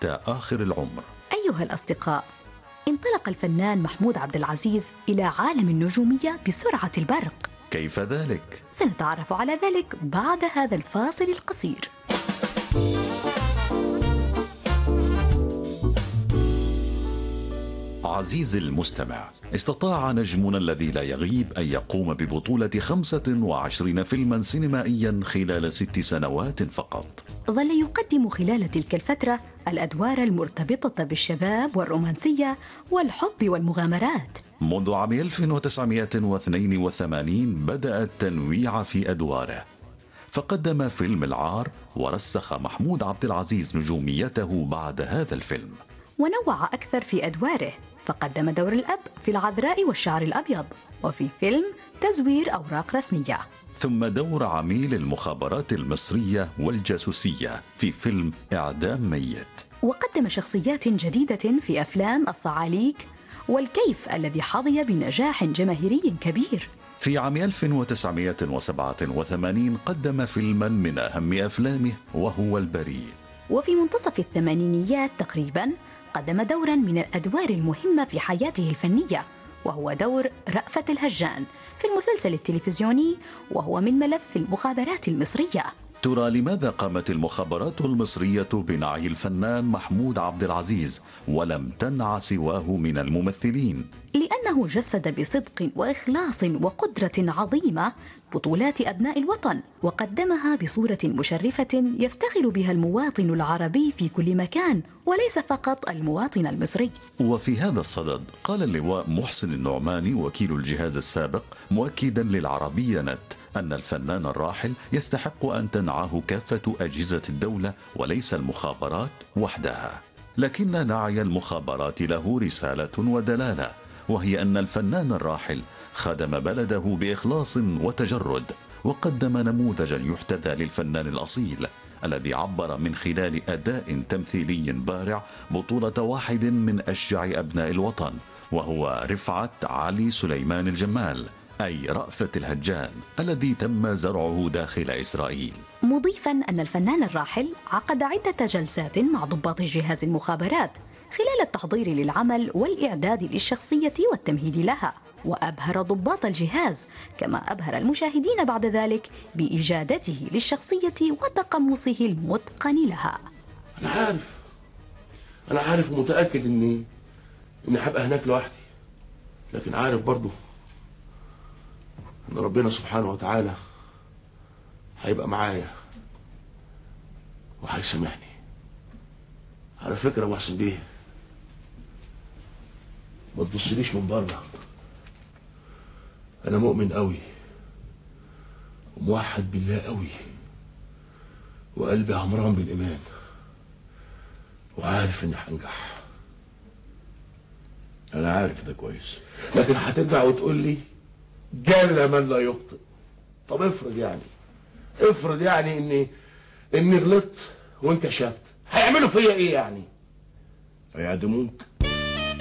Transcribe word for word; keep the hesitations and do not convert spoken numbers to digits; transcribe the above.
حتى آخر العمر. أيها الأصدقاء، انطلق الفنان محمود عبد العزيز إلى عالم النجومية بسرعة البرق. كيف ذلك؟ سنتعرف على ذلك بعد هذا الفاصل القصير. عزيزي المستمع، استطاع نجمنا الذي لا يغيب أن يقوم ببطولة خمسة وعشرين فيلما سينمائيا خلال ست سنوات فقط. ظل يقدم خلال تلك الفترة الأدوار المرتبطة بالشباب والرومانسية والحب والمغامرات. منذ عام ألف وتسعمائة واثنين وثمانين بدأ التنويع في أدواره، فقدم فيلم العار ورسخ محمود عبد العزيز نجوميته بعد هذا الفيلم. ونوع أكثر في أدواره، فقدم دور الأب في العذراء والشعر الأبيض، وفي فيلم تزوير أوراق رسمية، ثم دور عميل المخابرات المصرية والجاسوسية في فيلم إعدام ميت. وقدم شخصيات جديدة في أفلام الصعاليك والكيف الذي حظي بنجاح جماهيري كبير. في عام ألف وتسعمائة وسبعة وثمانين قدم فيلما من أهم أفلامه وهو البريء. وفي منتصف الثمانينيات تقريبا قدم دورا من الأدوار المهمة في حياته الفنية، وهو دور رأفت الهجان في المسلسل التلفزيوني وهو من ملف المخابرات المصرية. ترى لماذا قامت المخابرات المصرية بنعي الفنان محمود عبد العزيز ولم تنع سواه من الممثلين؟ لأنه جسد بصدق وإخلاص وقدرة عظيمة بطولات أبناء الوطن، وقدمها بصورة مشرفة يفتخر بها المواطن العربي في كل مكان وليس فقط المواطن المصري. وفي هذا الصدد قال اللواء محسن النعماني وكيل الجهاز السابق مؤكدا للعربية نت أن الفنان الراحل يستحق أن تنعه كافة أجهزة الدولة وليس المخابرات وحدها، لكن نعي المخابرات له رسالة ودلالة، وهي أن الفنان الراحل خدم بلده بإخلاص وتجرد، وقدم نموذجا يحتذى للفنان الأصيل الذي عبر من خلال أداء تمثيلي بارع بطولة واحد من أشجع أبناء الوطن، وهو رفعت علي سليمان الجمال، أي رأفت الهجان الذي تم زرعه داخل إسرائيل. مضيفا أن الفنان الراحل عقد عدة جلسات مع ضباط جهاز المخابرات خلال التحضير للعمل والإعداد للشخصية والتمهيد لها، وأبهر ضباط الجهاز كما أبهر المشاهدين بعد ذلك بإجادته للشخصية وتقمصه المتقن لها. أنا عارف أنا عارف ومتأكد إني إني هبقى هناك لوحدي، لكن عارف برضو إن ربنا سبحانه وتعالى هيبقى معايا وهيسامحني. على فكرة يا محسن بيه، ما تبصليش من بره، أنا مؤمن قوي وموحد بالله قوي، وقلبي عمران بالإيمان، وعارف إني هنجح. أنا عارف ده كويس، لكن هترجع وتقول لي جل من لا يخطئ. طب افرض يعني افرض يعني إني إني غلطت وانكشفت، هيعملوا فيا إيه يعني؟ هيعدموك.